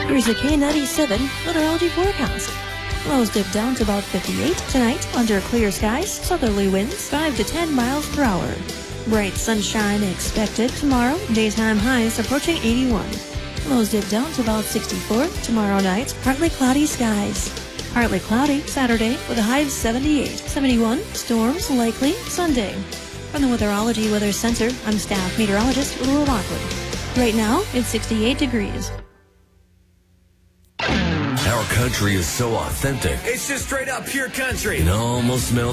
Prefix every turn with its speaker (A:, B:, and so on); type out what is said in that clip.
A: Here's the K97 meteorology forecast. Lows dip down to about 58 tonight under clear skies, southerly winds 5 to 10 miles per hour. Bright sunshine expected tomorrow, daytime highs approaching 81. Lows dip down to about 64 tomorrow night, partly cloudy skies. Partly cloudy Saturday with a high of 78. 71, storms likely Sunday. From the Weatherology Weather Center, I'm staff meteorologist Laura Lockwood. Right now, it's 68 degrees.
B: Our country is so authentic.
C: It's just straight up pure country.
B: You can almost smell